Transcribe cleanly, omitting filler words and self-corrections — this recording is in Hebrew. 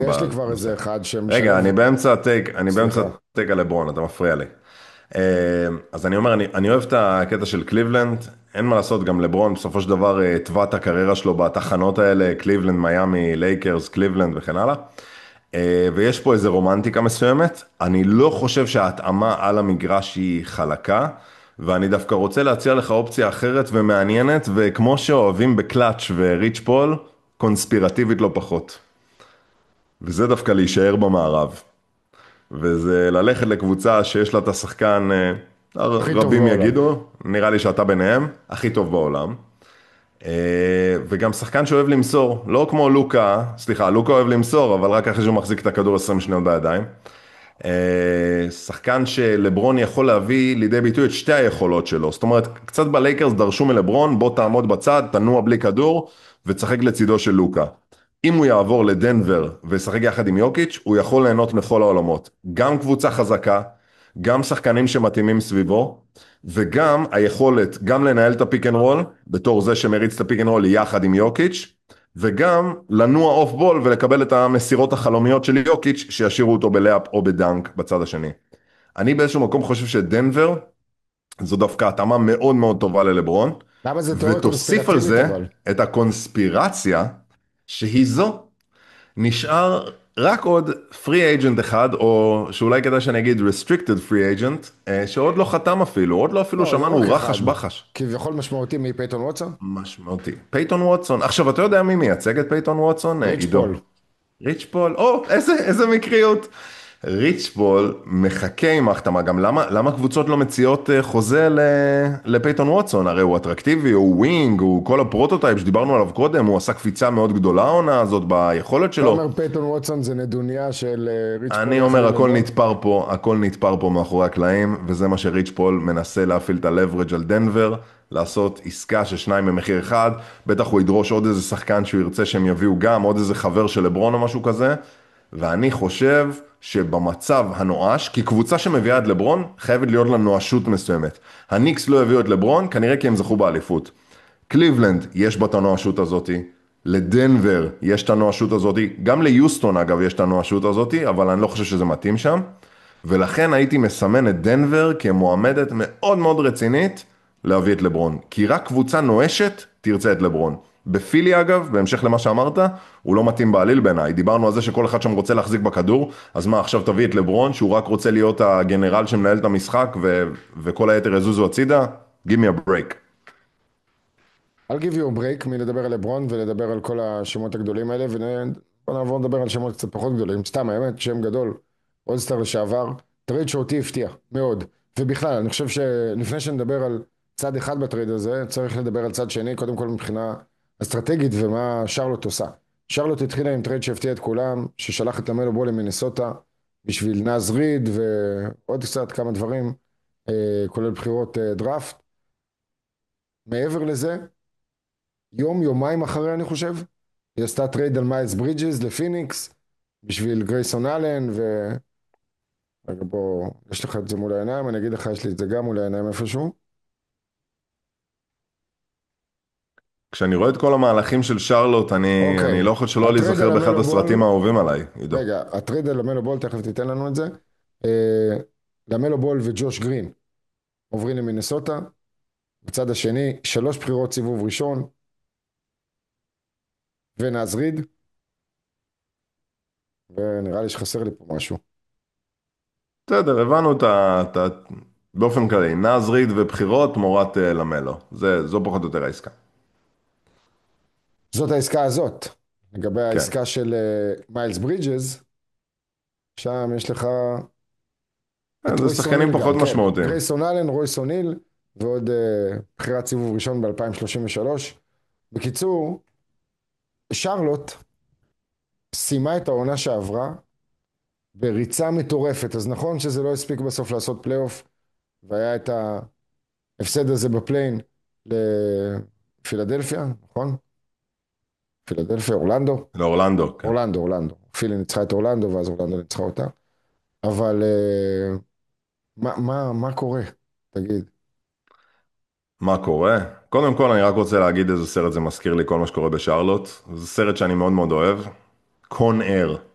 יש לי כבר בנושא. איזה אחד רגע, שמשלב. אני באמצע סליחה. הטייק על לברון, אתה מפריע לי. אז אני אומר, אני אוהב את הקטע של קליבלנד, אין מה לעשות, גם לברון בסופו של דבר טבע את הקריירה שלו בתחנות האלה, קליבלנד, מיאמי, לייקרס, קליבלנד וכן הלאה. ויש פה איזו רומנטיקה מסוימת, אני לא חושב שההתאמה על המגרש היא חלקה, ואני דווקא רוצה להציע לך אופציה אחרת ומעניינת, וכמו שאוהבים בקלאץ' וריץ' פול, קונספירטיבית לא פחות. וזה דווקא להישאר במערב. וזה ללכת לקבוצה שיש לה את השחקן, הכי טוב רבים בעולם. יגידו, נראה לי שאתה ביניהם, הכי טוב בעולם. וגם שחקן שאוהב למסור, לא כמו לוקה, סליחה, לוקה אוהב למסור, אבל רק אחרי שהוא מחזיק את הכדור 20 שניות בידיים. שחקן שלברון יכול להביא לידי ביטוי את שתי היכולות שלו. זאת אומרת, קצת בלייקרס דרשו מלברון, בוא תעמוד בצד, תנוע בלי כדור, ותשחק לצידו של לוקה. אם הוא יעבור לדנבר וישחק יחד עם יוקיץ', הוא יכול ליהנות מכל העולמות. גם קבוצה חזקה, גם שחקנים שמתאימים סביבו, וגם היכולת גם לנהל את הפיק אנד רול, בתור זה שמריץ את הפיק אנד רול יחד עם יוקיץ', וגם לנוע אוף בול ולקבל את המסירות החלומיות של יוקיץ' שישאירו אותו בלאפ או בדנק בצד השני. אני באיזשהו מקום חושב שדנבר זו דווקא התאמה מאוד מאוד טובה ללברון, למה זה תיאוריה ותוסיף על קונספירטיבית זה אבל? את הקונספירציה שהיא זו, נשאר רק עוד פרי אג'נט אחד, או שאולי כדאי שאני אגיד restricted free agent, שעוד לא חתם אפילו, עוד לא אפילו לא, לא רק שמענו אחד. רחש בחש. כביכול משמעותי מפייתון ווטסון? משמעותי. פייתון ווטסון, עכשיו אתה יודע מי מייצג את פייתון ווטסון? ריץ' עידו. פול. ריץ' פול, או, איזה מקריות. ריץ' פול מחכה עם ההחתמה, גם למה קבוצות לא מציעות חוזה לפייתון ווטסון? הרי הוא אטרקטיבי, הוא ווינג, הוא כל הפרוטוטייפ שדיברנו עליו קודם, הוא עשה קפיצה מאוד גדולה העונה הזאת ביכולת אתה שלו. אומר פייתון ווטסון זה נדוניה של ריץ' פול אני יחד אומר, עם לברון? הכל נתפר פה מאחורי הקלעים, וזה מה שריץ' פול מנסה להפעיל את הלברג' על דנבר, לעשות עסקה של שניים במחיר אחד, בטח הוא ידרוש עוד איזה שחקן שהוא ירצה שהם יביאו גם, עוד איזה חבר של לברון או משהו כזה, ואני חושב שבמצב הנואש, כי קבוצה שמביאה את לברון, חייבת להיות לה נואשות מסוימת. הניקס לא הביאו את לברון, כנראה כי הם זכו באליפות. קליבלנד, יש בה את הנואשות הזאתי, לדנבר יש את הנואשות הזאתי, גם ליוסטון אגב יש את הנואשות הזאתי, אבל אני לא חושב שזה מתאים שם, ולכן הייתי מסמן את דנבר כמועמדת מאוד מאוד רצינית להביא את לברון, כי רק קבוצה נואשת תרצה את לברון. בפילי אגב, בהמשך למה שאמרת, הוא לא מתאים בעליל בעיניי, דיברנו על זה שכל אחד שם רוצה להחזיק בכדור, אז מה עכשיו תביא את לברון שהוא רק רוצה להיות הגנרל שמנהל את המשחק וכל היתר יזוזו הצידה? Give me a break. I'll give you a break מלדבר על לברון ולדבר על כל השמות הגדולים האלה, ובוא נעבור לדבר על שמות קצת פחות גדולים. סתם, האמת, שם גדול, אולסטאר לשעבר, טרייד שאותי הפתיע מאוד. ובכלל, אני חושב שלפני שנדבר על צד אחד בטרייד הזה, צריך לדבר על צד שני, קודם כל מבחינה אסטרטגית ומה שרלוט עושה. שרלוט התחילה עם טרייד שהפתיע את כולם, ששלח את למלו בול למינסוטה בשביל נאז ריד ועוד קצת כמה דברים, כולל בחירות דראפט. מעבר לזה, יום, יומיים אחרי אני חושב, היא עשתה טרייד על מיילס ברידג'ס לפיניקס, בשביל גרייסון אלן, רגע בוא, יש לך את זה מול העיניים, אני אגיד לך, יש לי את זה גם מול העיניים איפשהו. כשאני רואה את כל המהלכים של שרלוט, אני אוקיי, לא יכול שלא הטרייד על להיזכר באחד המלו הסרטים בול, האהובים עליי, עידו. רגע, הטרייד על המלו בול, תכף תיתן לנו את זה. אה, למלו בול וג'וש גרין עוברים למינסוטה, בצד השני, 3 בחירות סיבוב ראשון, ונאז ריד, ונראה לי שחסר לי פה משהו. בסדר, הבנו באופן כללי, נאז ריד ובחירות תמורת למלו. זו פחות או יותר העסקה. זאת העסקה הזאת. לגבי כן. העסקה של מיילס ברידג'ס, שם יש לך את זה רויס שחקנים אוניל פחות גם, כן. משמעותיים. גרייסון אלן, רויס אוניל, ועוד בחירת סיבוב ראשון ב-2033. בקיצור, שרלוט סיימה את העונה שעברה בריצה מטורפת. אז נכון שזה לא הספיק בסוף לעשות פלייאוף, והיה את ההפסד הזה בפליין לפילדלפיה, נכון? פילדלפיה, אורלנדו? לאורלנדו, כן. אורלנדו. פילי ניצחה את אורלנדו, ואז אורלנדו ניצחה אותה. אבל מה קורה? תגיד. מה קורה? קודם כל, אני רק רוצה להגיד איזה סרט זה מזכיר לי כל מה שקורה בשרלוט. זה סרט שאני מאוד מאוד אוהב. קון אר.